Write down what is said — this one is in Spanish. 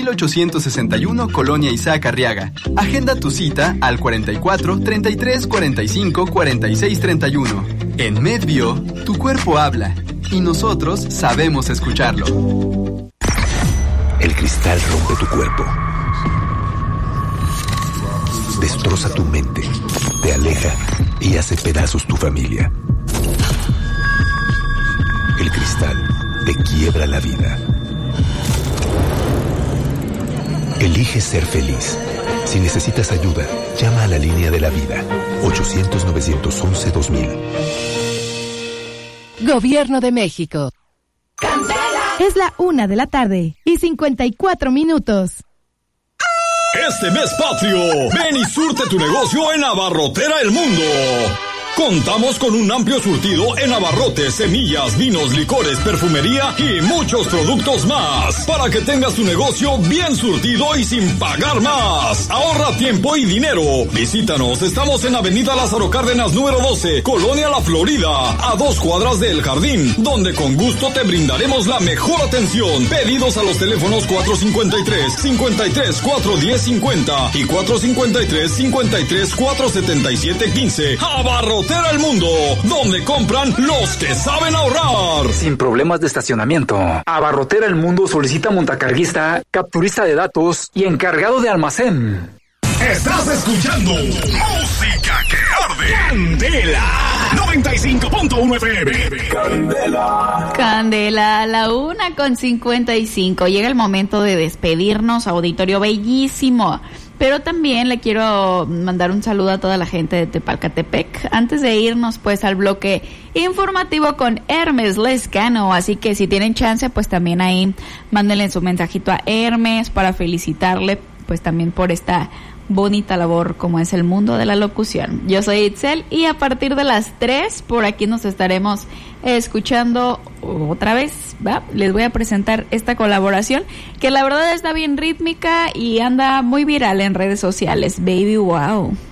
1861, Colonia Isaac Arriaga. Agenda tu cita al 44 33 45 46 31. En MedBio, tu cuerpo habla y nosotros sabemos escucharlo. El cristal rompe tu cuerpo, destroza tu mente, te aleja y hace pedazos tu familia. El cristal te quiebra la vida. Elige ser feliz. Si necesitas ayuda, llama a la línea de la vida. 800-911-2000. Gobierno de México. ¡Candela! Es la 1:54 Este mes patrio, ven y surte tu negocio en Abarrotera El Mundo. Contamos con un amplio surtido en abarrotes, semillas, vinos, licores, perfumería y muchos productos más. Para que tengas tu negocio bien surtido y sin pagar más. Ahorra tiempo y dinero. Visítanos, estamos en Avenida Lázaro Cárdenas número 12, Colonia La Florida, a 2 cuadras del Jardín, donde con gusto te brindaremos la mejor atención. Pedidos a los teléfonos 453-53-410-50 y 453-53-477-15. Abarrotera El Mundo, donde compran los que saben ahorrar. Sin problemas de estacionamiento. Abarrotera El Mundo solicita montacarguista, capturista de datos y encargado de almacén. Estás escuchando música que arde. Candela 95.1 FM. Candela, la 1:55. Llega el momento de despedirnos, auditorio bellísimo. Pero también le quiero mandar un saludo a toda la gente de Tepalcatepec. Antes de irnos pues al bloque informativo con Hermes Lescano. Así que si tienen chance pues también ahí mándenle su mensajito a Hermes para felicitarle pues también por esta bonita labor como es el mundo de la locución. Yo soy Itzel y a partir de las 3 por aquí nos estaremos escuchando otra vez, ¿va? Les voy a presentar esta colaboración que la verdad está bien rítmica y anda muy viral en redes sociales. Baby Wow.